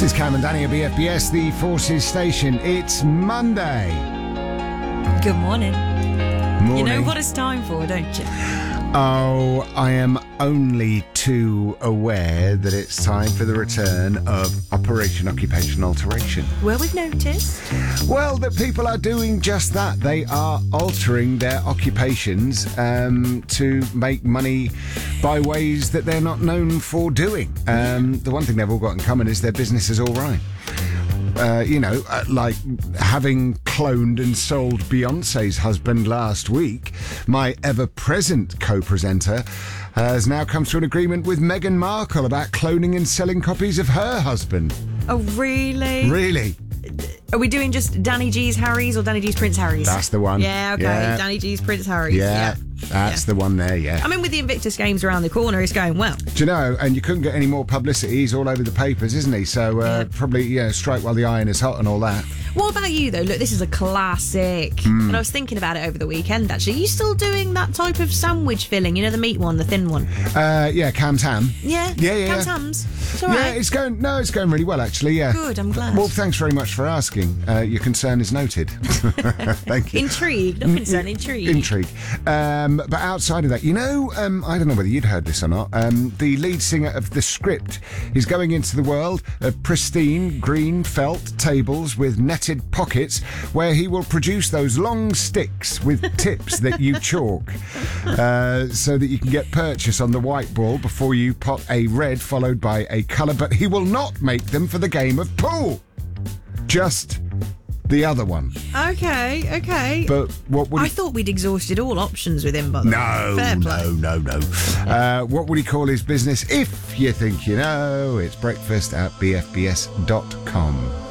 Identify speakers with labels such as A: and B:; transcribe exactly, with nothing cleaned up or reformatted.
A: This is Cam and Danny at B F B S, the Forces Station. It's Monday.
B: Good morning.
A: Morning.
B: You know what it's time for, don't you?
A: Oh, I am only too aware that it's time for the return of Operation Occupation Alteration.
B: Well, we've noticed.
A: Well, that people are doing just that. They are altering their occupations um, to make money by ways that they're not known for doing. Um, the one thing they've all got in common is their business is all right. Uh, you know, uh, like having cloned and sold Beyonce's husband last week, my ever-present co-presenter has now come to an agreement with Meghan Markle about cloning and selling copies of her husband.
B: Oh, really?
A: Really?
B: Are we doing just Danny G's Harry's or Danny G's Prince Harry's?
A: That's the one.
B: Yeah, okay.
A: Yeah.
B: Danny G's Prince Harry's.
A: Yeah,
B: Yeah.
A: that's
B: Yeah.
A: the one there, yeah.
B: I mean, with the Invictus Games around the corner, it's going well.
A: Do you know, and you couldn't get any more publicity. He's all over the papers, isn't he? So uh,
B: Yeah.
A: probably, yeah, strike while the iron is hot and all that.
B: What about you, though? Look, this is a classic.
A: Mm.
B: And I was thinking about it over the weekend, actually. Are you still doing that type of sandwich filling? You know, the meat one, the thin one?
A: Uh, yeah, Cam's ham.
B: Yeah?
A: Yeah, yeah,
B: Cam's
A: yeah.
B: hams. It's all
A: Yeah,
B: right.
A: it's going. No, it's going really well, actually. Yeah.
B: Good, I'm glad.
A: Well, thanks very much for asking. Uh, your concern is noted. Thank you.
B: Intrigued. Not concerned, intrigued.
A: Intrigue. Um, but outside of that, you know, um, I don't know whether you'd heard this or not. Um, the lead singer of The Script is going into the world of pristine green felt tables with netted pockets, where he will produce those long sticks with tips that you chalk, uh, so that you can get purchase on the whiteboard before you pot a red followed by a colour. But he will not make them for the game of pool. Just the other one.
B: Okay, okay.
A: But what would
B: I
A: he...
B: thought we'd exhausted all options with him, by the way.
A: No,
B: Fair play.
A: no, no, no. Uh, what would he call his business? If you think you know, it's breakfast at b f b s dot com.